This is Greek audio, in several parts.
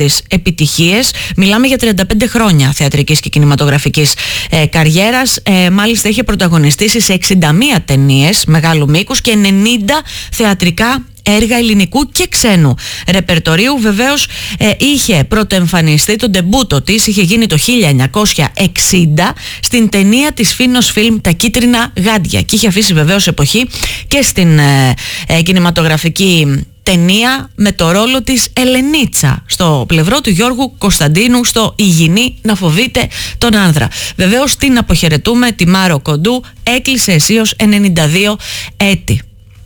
της επιτυχίες. Μιλάμε για 35 χρόνια θεατρικής και κινηματογραφικής καριέρας. Μάλιστα είχε πρωταγωνιστήσει σε 61 ταινίες μεγάλου μήκους και 90 θεατρικά έργα ελληνικού και ξένου ρεπερτορίου. Βεβαίως είχε πρωτοεμφανιστεί, το ντεμπούτο της είχε γίνει το 1960 στην ταινία της Φίνος Φιλμ «Τα κίτρινα γάντια» και είχε αφήσει βεβαίως εποχή και στην κινηματογραφική ταινία με το ρόλο της Ελενίτσα στο πλευρό του Γιώργου Κωνσταντίνου στο «Υγιεινή να φοβείται τον άνδρα». Βεβαίως την αποχαιρετούμε, τη Μάρο Κοντού, έκλεισε αισίως 92 έτη.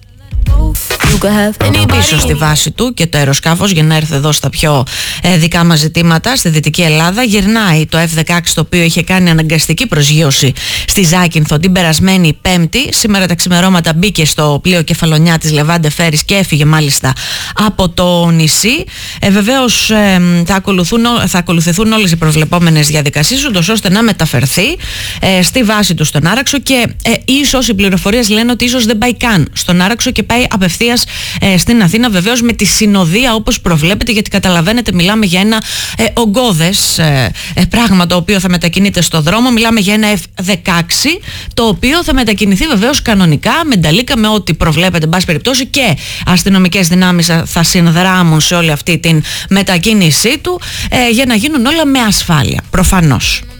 Πίσω στη βάση του και το αεροσκάφος, για να έρθει εδώ στα πιο δικά μας ζητήματα, στη Δυτική Ελλάδα, γυρνάει το F-16, το οποίο είχε κάνει αναγκαστική προσγείωση στη Ζάκυνθο την περασμένη Πέμπτη. Σήμερα τα ξημερώματα μπήκε στο πλοίο Κεφαλονιά της Λεβάντε Φέρης και έφυγε μάλιστα από το νησί. Βεβαίως θα ακολουθηθούν όλες οι προβλεπόμενες διαδικασίες ώστε να μεταφερθεί στη βάση του στον Άραξο και ίσως οι πληροφορίες λένε ότι ίσως δεν πάει καν στον Άραξο και πάει απευθείας στην Αθήνα, βεβαίως με τη συνοδεία όπως προβλέπετε, γιατί καταλαβαίνετε μιλάμε για ένα ογκώδες πράγμα το οποίο θα μετακινείται στο δρόμο. Μιλάμε για ένα F-16 το οποίο θα μετακινηθεί βεβαίως κανονικά με νταλίκα, με ό,τι προβλέπετε εν πάση περιπτώσει, και αστυνομικές δυνάμεις θα συνδράμουν σε όλη αυτή την μετακίνησή του για να γίνουν όλα με ασφάλεια προφανώς.